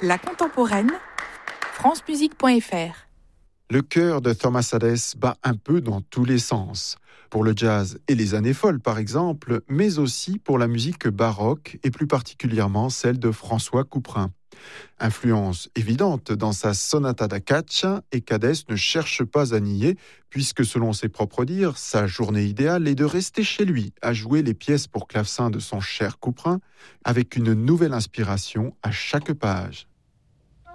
La contemporaine, francemusique.fr. Le cœur de Thomas Hadès bat un peu dans tous les sens. Pour le jazz et les années folles, par exemple, mais aussi pour la musique baroque et plus particulièrement celle de François Couperin. Influence évidente dans sa sonata da caccia et qu'Hadès ne cherche pas à nier, puisque selon ses propres dires, sa journée idéale est de rester chez lui à jouer les pièces pour clavecin de son cher Couperin avec une nouvelle inspiration à chaque page.